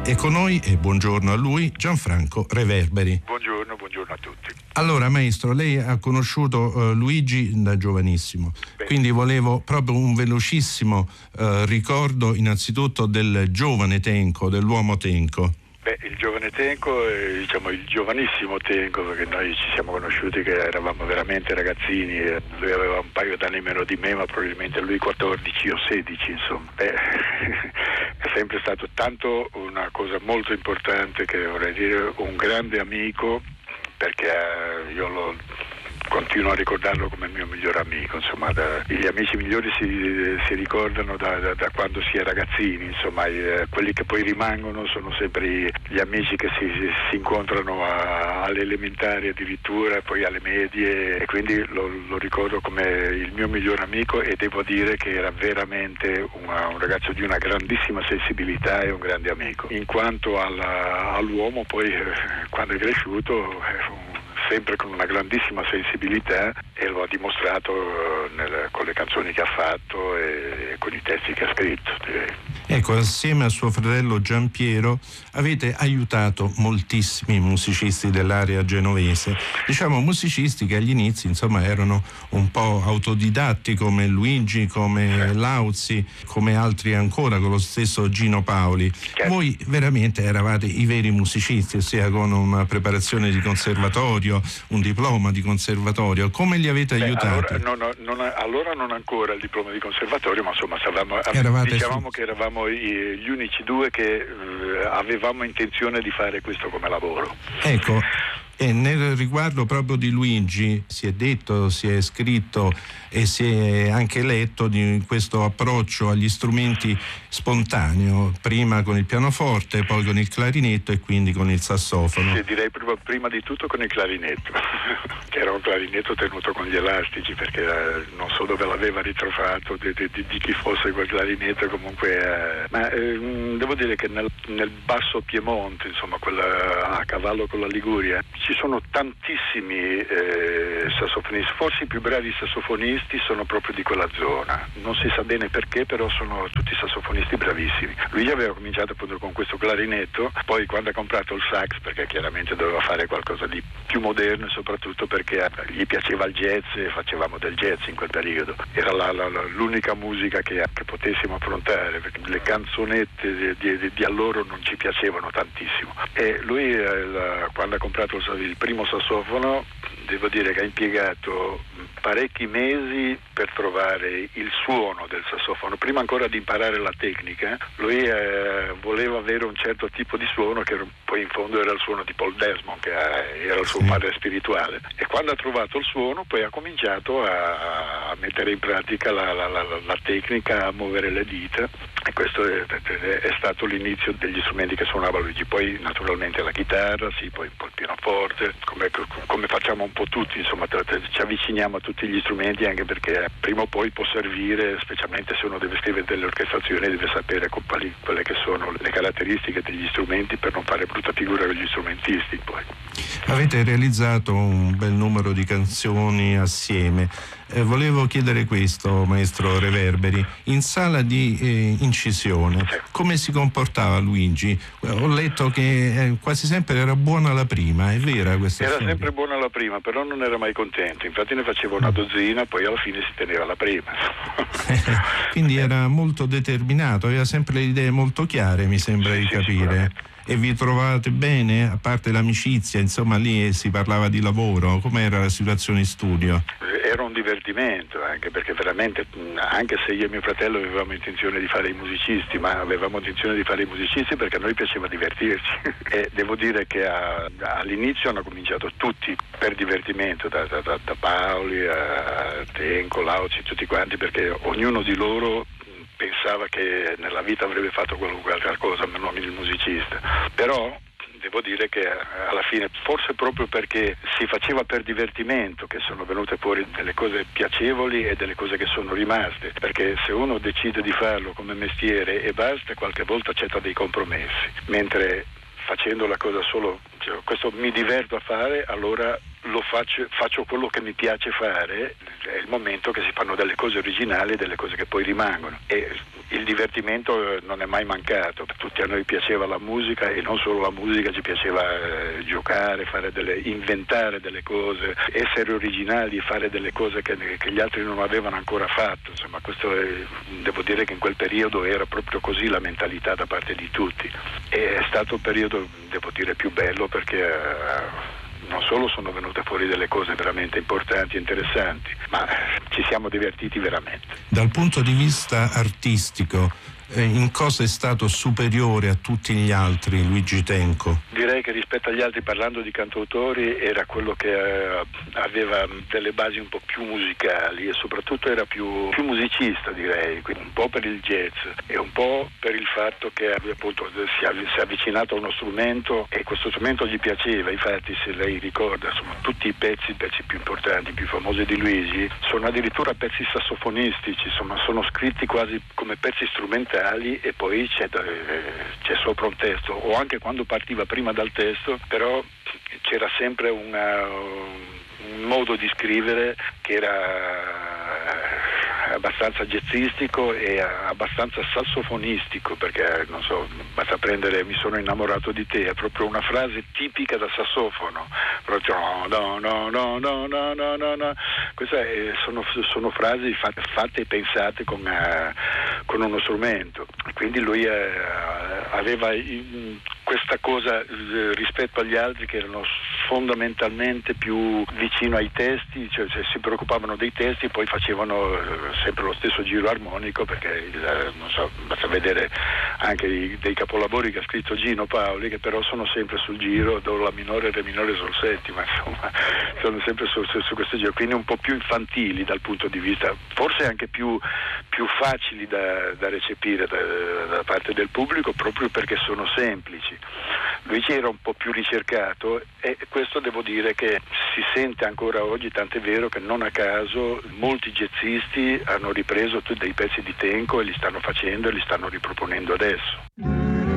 E con noi, e buongiorno a lui, Gianfranco Reverberi. Buongiorno a tutti. Allora, maestro, lei ha conosciuto Luigi da giovanissimo, quindi volevo proprio un velocissimo ricordo innanzitutto del giovane Tenco, dell'uomo Tenco. Il giovane Tenco, diciamo il giovanissimo Tenco, perché noi ci siamo conosciuti che eravamo veramente ragazzini, lui aveva un paio d'anni meno di me, ma probabilmente lui 14 o 16, insomma. È sempre stato tanto una cosa molto importante, che vorrei dire un grande amico, perché io continuo a ricordarlo come il mio miglior amico, insomma. Gli amici migliori si ricordano da quando si è ragazzini, insomma. Quelli che poi rimangono sono sempre gli amici che si incontrano alle elementari addirittura, poi alle medie, e quindi lo ricordo come il mio miglior amico, e devo dire che era veramente un ragazzo di una grandissima sensibilità e un grande amico. In quanto all'uomo, poi quando è cresciuto sempre con una grandissima sensibilità, e lo ha dimostrato con le canzoni che ha fatto e con i testi che ha scritto. Ecco, assieme a suo fratello Giampiero avete aiutato moltissimi musicisti dell'area genovese, diciamo musicisti che agli inizi insomma erano un po' autodidatti, come Luigi, come Lauzi, come altri ancora, con lo stesso Gino Paoli. Voi veramente eravate i veri musicisti, ossia con una preparazione di conservatorio, un diploma di conservatorio. Come li avete aiutati? Allora non ancora il diploma di conservatorio, ma insomma diciamo che eravamo gli unici due che avevamo intenzione di fare questo come lavoro. Ecco, e nel riguardo proprio di Luigi si è detto, si è scritto e si è anche letto di questo approccio agli strumenti spontaneo, prima con il pianoforte, poi con il clarinetto e quindi con il sassofono. Sì, direi prima di tutto con il clarinetto, che era un clarinetto tenuto con gli elastici, perché non so dove l'aveva ritrovato, di chi fosse quel clarinetto, comunque ma devo dire che nel basso Piemonte, insomma a cavallo con la Liguria, ci sono tantissimi sassofonisti, forse i più bravi sassofonisti sono proprio di quella zona, non si sa bene perché, però sono tutti sassofonisti bravissimi. Lui aveva cominciato appunto con questo clarinetto, poi quando ha comprato il sax, perché chiaramente doveva fare qualcosa di più moderno, e soprattutto perché gli piaceva il jazz, e facevamo del jazz in quel periodo, era l'unica musica che potessimo affrontare, perché le canzonette di allora non ci piacevano tantissimo. E lui quando ha comprato il primo sassofono, devo dire che ha impiegato parecchi mesi per trovare il suono del sassofono. Prima ancora di imparare la tecnica, lui voleva avere un certo tipo di suono, che poi in fondo era il suono di Paul Desmond, che era il suo padre spirituale. E quando ha trovato il suono, poi ha cominciato a mettere in pratica la tecnica, a muovere le dita, e questo è stato l'inizio degli strumenti che suonava Luigi. Poi naturalmente la chitarra, sì, poi un po' il pianoforte, come facciamo un po' tutti, insomma ci avviciniamo a tutti gli strumenti, anche perché prima o poi può servire, specialmente se uno deve scrivere delle orchestrazioni, deve sapere quelle che sono le caratteristiche degli strumenti, per non fare brutta figura con gli strumentisti. Poi avete realizzato un bel numero di canzoni assieme. Volevo chiedere questo, maestro Reverberi: in sala di incisione come si comportava Luigi? Ho letto che quasi sempre era buona la prima, è vera questa storia? Era sempre buona la prima, però non era mai contento, infatti ne faceva una dozzina, poi alla fine si teneva la prima. Quindi era molto determinato, aveva sempre le idee molto chiare, mi sembra di capire. E vi trovate bene, a parte l'amicizia, insomma lì si parlava di lavoro, com'era la situazione in studio? Era un divertimento, anche perché veramente, anche se io e mio fratello avevamo intenzione di fare i musicisti, ma avevamo intenzione di fare i musicisti perché a noi piaceva divertirci. E devo dire che all'inizio hanno cominciato tutti per divertimento, da Paoli a Tenco, Lauzi, tutti quanti, perché ognuno di loro pensava che nella vita avrebbe fatto qualunque altra cosa, ma non il musicista. Però devo dire che alla fine, forse proprio perché si faceva per divertimento, che sono venute fuori delle cose piacevoli e delle cose che sono rimaste, perché se uno decide di farlo come mestiere e basta, qualche volta accetta dei compromessi, mentre facendo la cosa solo, cioè, questo mi diverto a fare, allora lo faccio quello che mi piace fare, è il momento che si fanno delle cose originali, delle cose che poi rimangono. E il divertimento non è mai mancato. Tutti a noi piaceva la musica, e non solo la musica, ci piaceva giocare, inventare delle cose, essere originali, fare delle cose che gli altri non avevano ancora fatto. Insomma, devo dire che in quel periodo era proprio così la mentalità da parte di tutti. E è stato il periodo, devo dire, più bello, perché non solo sono venute fuori delle cose veramente importanti e interessanti, ma ci siamo divertiti veramente. Dal punto di vista artistico, in cosa è stato superiore a tutti gli altri Luigi Tenco? Direi che rispetto agli altri, parlando di cantautori, era quello che aveva delle basi un po' più musicali, e soprattutto era più musicista, direi, quindi un po' per il jazz e un po' per il fatto che appunto si è avvicinato a uno strumento, e questo strumento gli piaceva. Infatti, se lei ricorda, insomma, tutti i pezzi più importanti, più famosi di Luigi sono addirittura pezzi sassofonistici, insomma, sono scritti quasi come pezzi strumentali, e poi c'è sopra un testo, o anche quando partiva prima dal testo, però c'era sempre un modo di scrivere che era abbastanza jazzistico e abbastanza sassofonistico, perché non so, basta prendere "Mi sono innamorato di te", è proprio una frase tipica da sassofono, proprio no. Queste sono frasi fatte e pensate con uno strumento. Quindi lui aveva questa cosa rispetto agli altri, che erano fondamentalmente più vicino ai testi, cioè si preoccupavano dei testi, poi facevano sempre lo stesso giro armonico, perché non so, basta vedere anche dei capolavori che ha scritto Gino Paoli, che però sono sempre sul giro do, la minore, re minore, sol settima, insomma, sono sempre su questo giro, quindi un po' più infantili dal punto di vista, forse anche più facili da recepire da parte del pubblico, proprio perché sono semplici. Luigi era un po' più ricercato, e questo devo dire che si sente ancora oggi, tant'è vero che non a caso molti jazzisti hanno ripreso tutti dei pezzi di Tenco e li stanno facendo e li stanno riproponendo adesso.